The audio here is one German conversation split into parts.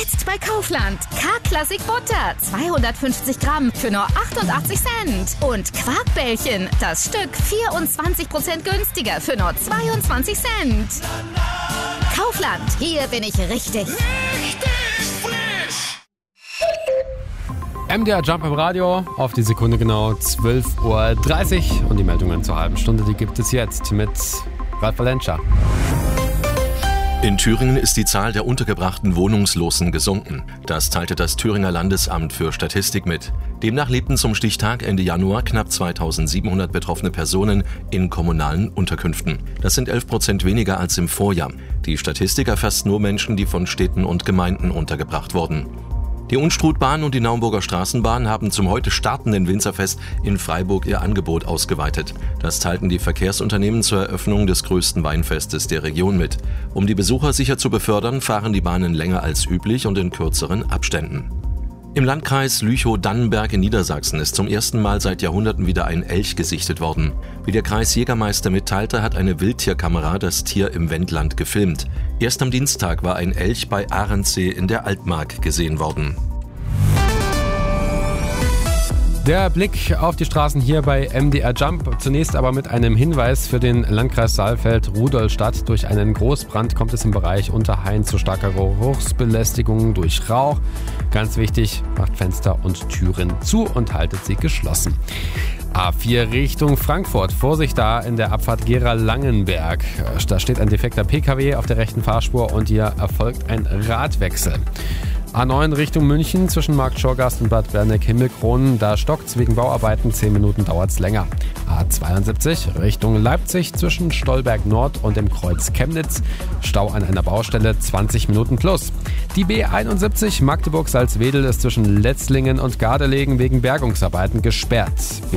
Jetzt bei Kaufland. K-Klassik Butter, 250 Gramm für nur 88 Cent. Und Quarkbällchen, das Stück 24% günstiger für nur 22 Cent. Kaufland, hier bin ich richtig. Richtig frisch! MDR Jump im Radio, auf die Sekunde genau 12:30 Uhr. Und die Meldungen zur halben Stunde, die gibt es jetzt mit Ralf Valenscha. In Thüringen ist die Zahl der untergebrachten Wohnungslosen gesunken. Das teilte das Thüringer Landesamt für Statistik mit. Demnach lebten zum Stichtag Ende Januar knapp 2700 betroffene Personen in kommunalen Unterkünften. Das sind 11% weniger als im Vorjahr. Die Statistik erfasst nur Menschen, die von Städten und Gemeinden untergebracht wurden. Die Unstrutbahn und die Naumburger Straßenbahn haben zum heute startenden Winzerfest in Freiburg ihr Angebot ausgeweitet. Das teilten die Verkehrsunternehmen zur Eröffnung des größten Weinfestes der Region mit. Um die Besucher sicher zu befördern, fahren die Bahnen länger als üblich und in kürzeren Abständen. Im Landkreis Lüchow-Dannenberg in Niedersachsen ist zum ersten Mal seit Jahrhunderten wieder ein Elch gesichtet worden. Wie der Kreisjägermeister mitteilte, hat eine Wildtierkamera das Tier im Wendland gefilmt. Erst am Dienstag war ein Elch bei Ahrensee in der Altmark gesehen worden. Der Blick auf die Straßen hier bei MDR Jump. Zunächst aber mit einem Hinweis für den Landkreis Saalfeld-Rudolstadt. Durch einen Großbrand kommt es im Bereich Unterhain zu starker Geruchsbelästigung durch Rauch. Ganz wichtig, macht Fenster und Türen zu und haltet sie geschlossen. A4 Richtung Frankfurt. Vorsicht da in der Abfahrt Gera-Langenberg. Da steht ein defekter PKW auf der rechten Fahrspur und hier erfolgt ein Radwechsel. A9 Richtung München zwischen Markt Schorgast und Bad Berneck-Himmelkronen. Da stockt's wegen Bauarbeiten, 10 Minuten dauert's länger. A72 Richtung Leipzig zwischen Stolberg Nord und dem Kreuz Chemnitz. Stau an einer Baustelle, 20 Minuten plus. Die B71 Magdeburg-Salzwedel ist zwischen Letzlingen und Gardelegen wegen Bergungsarbeiten gesperrt.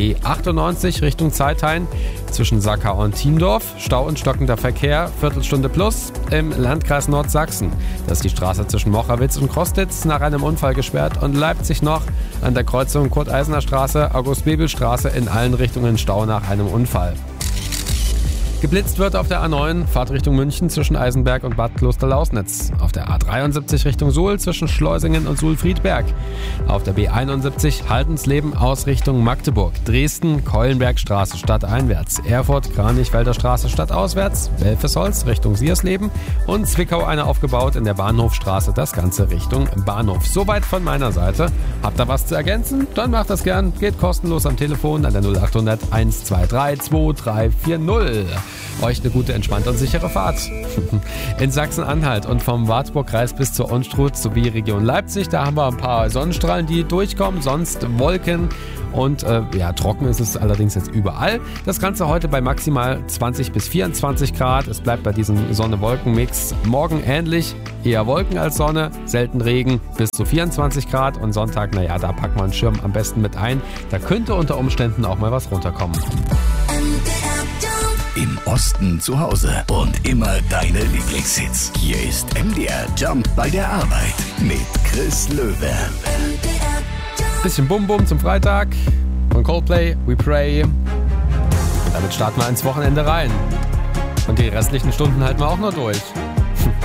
B98 Richtung Zeithain zwischen Sackau und Thiendorf. Stau und stockender Verkehr, Viertelstunde plus. Im Landkreis Nordsachsen. Das ist die Straße zwischen Mochawitz und Kostitz nach einem Unfall gesperrt und Leipzig noch an der Kreuzung Kurt-Eisner-Straße, August-Bebel-Straße in allen Richtungen Stau nach einem Unfall. Geblitzt wird auf der A9, Fahrt Richtung München zwischen Eisenberg und Bad Klosterlausnitz. Auf der A73 Richtung Suhl zwischen Schleusingen und Suhl-Friedberg. Auf der B71 Haldensleben aus Richtung Magdeburg. Dresden, Keulenbergstraße stadteinwärts. Erfurt, Kranichwälder Straße stadtauswärts. Welfesholz Richtung Siersleben. Und Zwickau eine aufgebaut in der Bahnhofstraße. Das Ganze Richtung Bahnhof. Soweit von meiner Seite. Habt ihr was zu ergänzen? Dann macht das gern. Geht kostenlos am Telefon an der 0800 123 2340. Euch eine gute, entspannte und sichere Fahrt. In Sachsen-Anhalt und vom Wartburgkreis bis zur Unstrut sowie Region Leipzig, da haben wir ein paar Sonnenstrahlen, die durchkommen, sonst Wolken und trocken ist es allerdings jetzt überall. Das Ganze heute bei maximal 20 bis 24 Grad. Es bleibt bei diesem Sonne-Wolken-Mix. Morgen ähnlich, eher Wolken als Sonne, selten Regen bis zu 24 Grad und Sonntag, da packen wir einen Schirm am besten mit ein. Da könnte unter Umständen auch mal was runterkommen. Im Osten zu Hause und immer deine Lieblingshits. Hier ist MDR Jump bei der Arbeit mit Chris Löwe. Bisschen Bum-Bum zum Freitag von Coldplay, We Pray. Damit starten wir ins Wochenende rein. Und die restlichen Stunden halten wir auch noch durch.